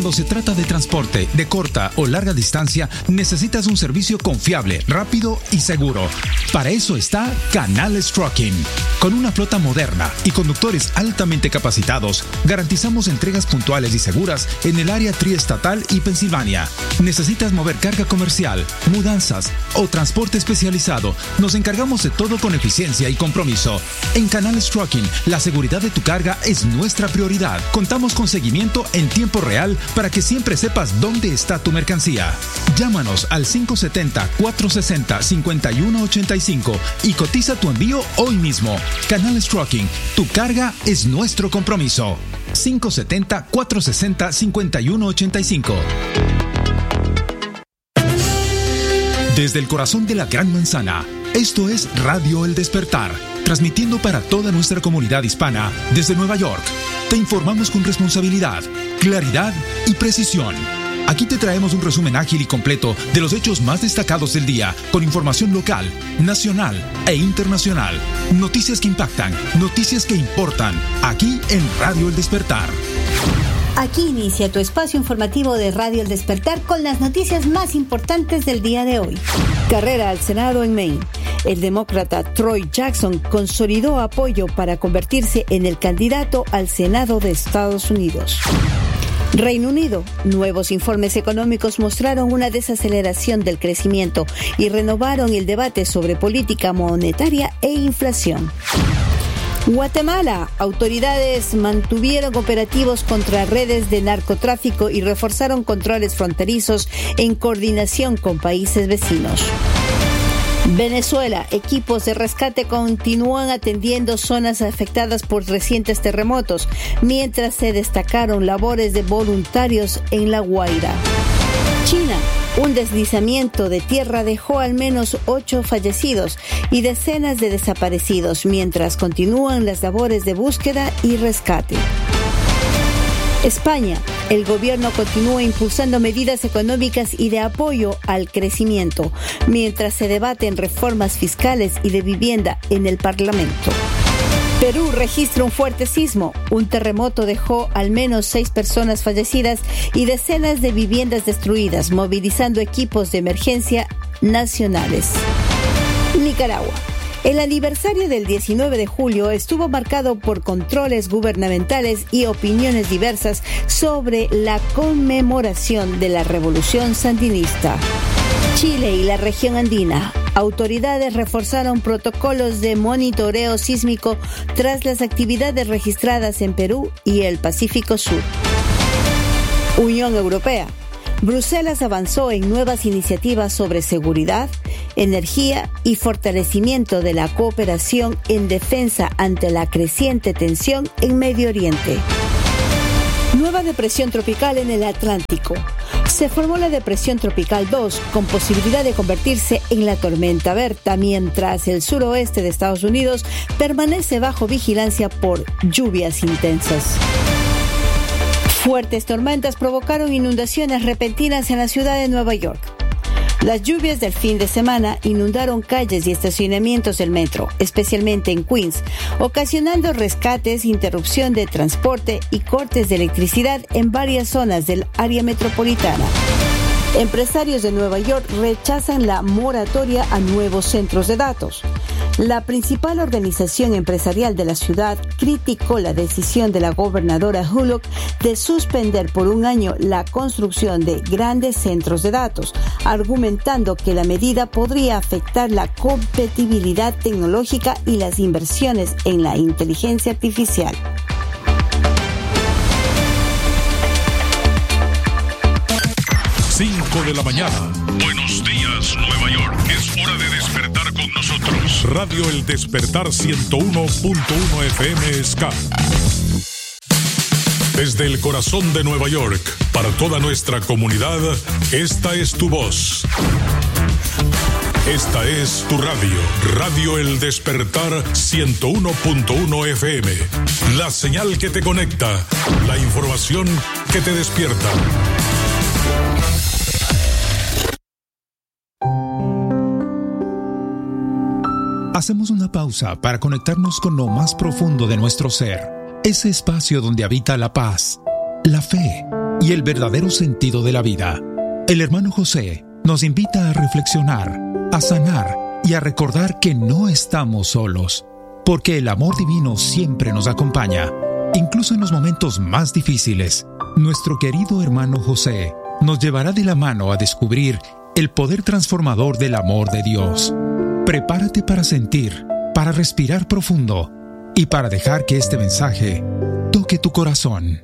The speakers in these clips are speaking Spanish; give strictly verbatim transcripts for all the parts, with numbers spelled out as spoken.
Cuando se trata de transporte de corta o larga distancia, necesitas un servicio confiable, rápido y seguro. Para eso está Canales Trucking. Con una flota moderna y conductores altamente capacitados, garantizamos entregas puntuales y seguras en el área triestatal y Pensilvania. ¿Necesitas mover carga comercial, mudanzas o transporte especializado? Nos encargamos de todo con eficiencia y compromiso. En Canales Trucking, la seguridad de tu carga es nuestra prioridad. Contamos con seguimiento en tiempo real para que siempre sepas dónde está tu mercancía. Llámanos al cinco siete cero, cuatro seis cero, cinco uno ocho cinco y cotiza tu envío hoy mismo. Canales Trucking, tu carga es nuestro compromiso. cinco siete cero, cuatro seis cero, cinco uno ocho cinco. Desde el corazón de la Gran Manzana, esto es Radio El Despertar, transmitiendo para toda nuestra comunidad hispana desde Nueva York. Te informamos con responsabilidad, claridad y precisión. Aquí te traemos un resumen ágil y completo de los hechos más destacados del día, con información local, nacional e internacional. Noticias que impactan, noticias que importan, aquí en Radio El Despertar. Aquí inicia tu espacio informativo de Radio El Despertar con las noticias más importantes del día de hoy. Carrera al Senado en Maine. El demócrata Troy Jackson consolidó apoyo para convertirse en el candidato al Senado de Estados Unidos. Reino Unido. Nuevos informes económicos mostraron una desaceleración del crecimiento y renovaron el debate sobre política monetaria e inflación. Guatemala. Autoridades mantuvieron operativos contra redes de narcotráfico y reforzaron controles fronterizos en coordinación con países vecinos. Venezuela. Equipos de rescate continúan atendiendo zonas afectadas por recientes terremotos, mientras se destacaron labores de voluntarios en La Guaira. China. Un deslizamiento de tierra dejó al menos ocho fallecidos y decenas de desaparecidos, mientras continúan las labores de búsqueda y rescate. España. El gobierno continúa impulsando medidas económicas y de apoyo al crecimiento, mientras se debaten reformas fiscales y de vivienda en el Parlamento. Perú registra un fuerte sismo. Un terremoto dejó al menos seis personas fallecidas y decenas de viviendas destruidas, movilizando equipos de emergencia nacionales. Nicaragua. El aniversario del diecinueve de julio estuvo marcado por controles gubernamentales y opiniones diversas sobre la conmemoración de la Revolución Sandinista. Chile y la región andina. Autoridades reforzaron protocolos de monitoreo sísmico tras las actividades registradas en Perú y el Pacífico Sur. Unión Europea. Bruselas avanzó en nuevas iniciativas sobre seguridad, energía y fortalecimiento de la cooperación en defensa ante la creciente tensión en Medio Oriente. Nueva depresión tropical en el Atlántico. Se formó la depresión tropical dos con posibilidad de convertirse en la tormenta Berta, mientras el suroeste de Estados Unidos permanece bajo vigilancia por lluvias intensas. Fuertes tormentas provocaron inundaciones repentinas en la ciudad de Nueva York. Las lluvias del fin de semana inundaron calles y estacionamientos del metro, especialmente en Queens, ocasionando rescates, interrupción de transporte y cortes de electricidad en varias zonas del área metropolitana. Empresarios de Nueva York rechazan la moratoria a nuevos centros de datos. La principal organización empresarial de la ciudad criticó la decisión de la gobernadora Hullock de suspender por un año la construcción de grandes centros de datos, argumentando que la medida podría afectar la compatibilidad tecnológica y las inversiones en la inteligencia artificial. cinco de la mañana. Buenos días, Nueva York. Es hora de despertar con nosotros. Radio El Despertar ciento uno punto uno F M Ska. Desde el corazón de Nueva York, para toda nuestra comunidad, esta es tu voz. Esta es tu radio, Radio El Despertar ciento uno punto uno F M. La señal que te conecta, la información que te despierta. Hacemos una pausa para conectarnos con lo más profundo de nuestro ser, ese espacio donde habita la paz, la fe y el verdadero sentido de la vida. El hermano José nos invita a reflexionar, a sanar y a recordar que no estamos solos, porque el amor divino siempre nos acompaña, incluso en los momentos más difíciles. Nuestro querido hermano José nos llevará de la mano a descubrir el poder transformador del amor de Dios. Prepárate para sentir, para respirar profundo y para dejar que este mensaje toque tu corazón.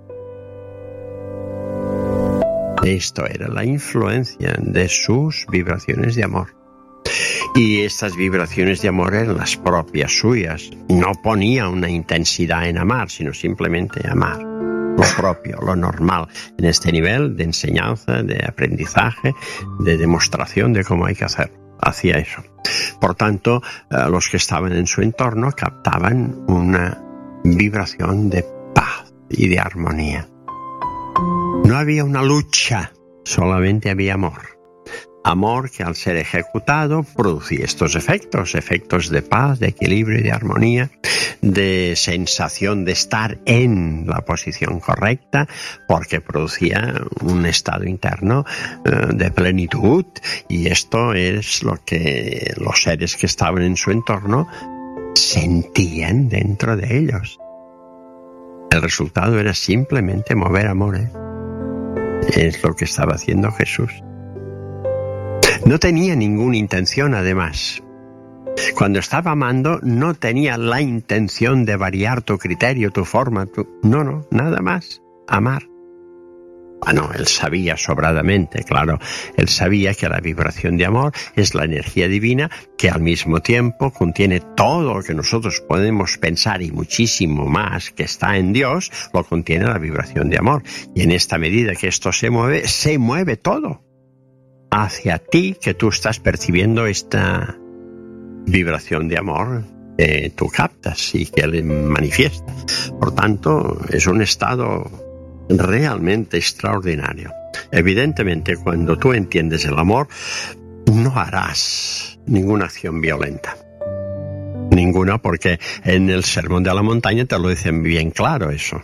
Esto era la influencia de sus vibraciones de amor. Y estas vibraciones de amor eran las propias suyas. No ponía una intensidad en amar, sino simplemente amar. Lo propio, lo normal, en este nivel de enseñanza, de aprendizaje, de demostración de cómo hay que hacer. Hacía eso. Por tanto, los que estaban en su entorno captaban una vibración de paz y de armonía. No había una lucha, solamente había amor. Amor que al ser ejecutado producía estos efectos, efectos de paz, de equilibrio y de armonía, de sensación de estar en la posición correcta, porque producía un estado interno uh, de plenitud, y esto es lo que los seres que estaban en su entorno sentían dentro de ellos. El resultado era simplemente mover amor, ¿eh? Es lo que estaba haciendo Jesús. No tenía ninguna intención, además. Cuando estaba amando, no tenía la intención de variar tu criterio, tu forma, tu... No, no, nada más. Amar. Bueno, él sabía sobradamente, claro. Él sabía que la vibración de amor es la energía divina que al mismo tiempo contiene todo lo que nosotros podemos pensar y muchísimo más que está en Dios, lo contiene la vibración de amor. Y en esta medida que esto se mueve, se mueve todo hacia ti, que tú estás percibiendo esta vibración de amor que tú captas y que Él manifiesta. Por tanto, es un estado realmente extraordinario. Evidentemente, cuando tú entiendes el amor, no harás ninguna acción violenta. Ninguna, porque en el Sermón de la Montaña te lo dicen bien claro eso.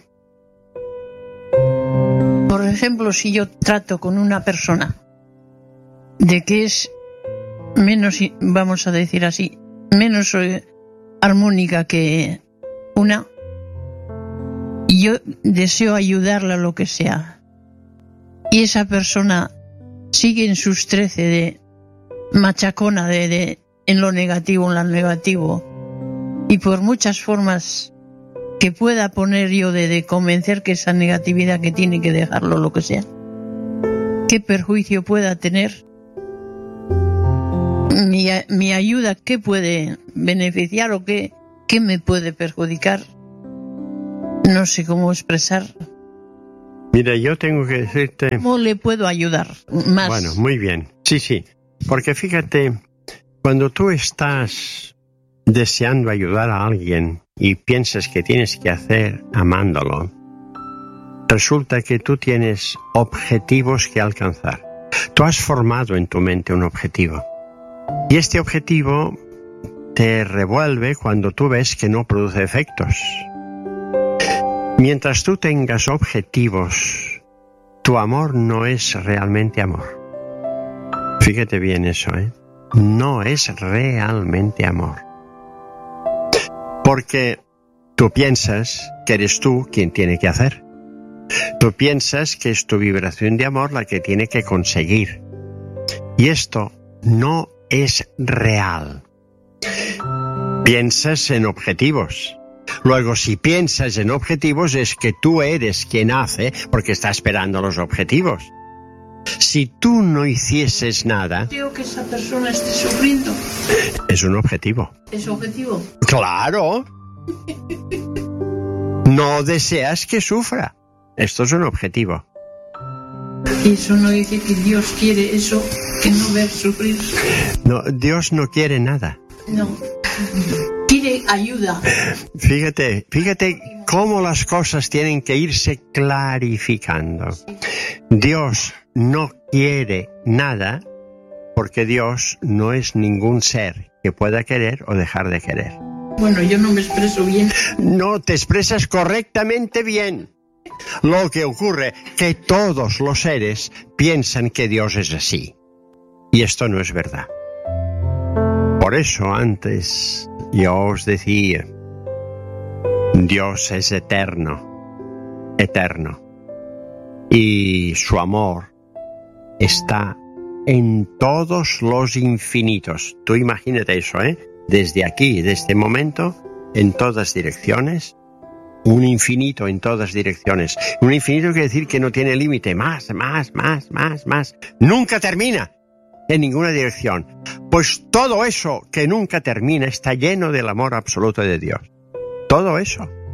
Por ejemplo, si yo trato con una persona de que es menos, vamos a decir así, menos armónica que una, y yo deseo ayudarla a lo que sea, y esa persona sigue en sus trece de machacona de, de en lo negativo, en lo negativo, y por muchas formas que pueda poner yo de, de convencer que esa negatividad que tiene que dejarlo, lo que sea, qué perjuicio pueda tener. Mi, mi ayuda, ¿qué puede beneficiar o qué, qué me puede perjudicar? No sé cómo expresar. Mira, yo tengo que decirte... ¿Cómo le puedo ayudar más? Bueno, muy bien. Sí, sí. Porque fíjate, cuando tú estás deseando ayudar a alguien y piensas que tienes que hacer amándolo, resulta que tú tienes objetivos que alcanzar. Tú has formado en tu mente un objetivo. Y este objetivo te revuelve cuando tú ves que no produce efectos. Mientras tú tengas objetivos, tu amor no es realmente amor. Fíjate bien eso, ¿eh? No es realmente amor. Porque tú piensas que eres tú quien tiene que hacer. Tú piensas que es tu vibración de amor la que tiene que conseguir. Y esto no es real. Piensas en objetivos. Luego, si piensas en objetivos, es que tú eres quien hace porque está esperando los objetivos. Si tú no hicieses nada... Creo que esa persona esté sufriendo. Es un objetivo. ¿Es objetivo? ¡Claro! No deseas que sufra. Esto es un objetivo. Eso no dice que Dios quiere eso, que no ver sufrir. No, Dios no quiere nada. No. Quiere ayuda. Fíjate, fíjate cómo las cosas tienen que irse clarificando. Dios no quiere nada porque Dios no es ningún ser que pueda querer o dejar de querer. Bueno, yo no me expreso bien. No, te expresas correctamente bien. Lo que ocurre que todos los seres piensan que Dios es así. Y esto no es verdad. Por eso antes yo os decía, Dios es eterno, eterno. Y su amor está en todos los infinitos. Tú imagínate eso, ¿eh? Desde aquí, desde este momento, en todas direcciones, un infinito en todas direcciones. Un infinito quiere decir que no tiene límite, más, más, más, más, más. Nunca termina en ninguna dirección. Pues todo eso que nunca termina está lleno del amor absoluto de Dios. Todo eso.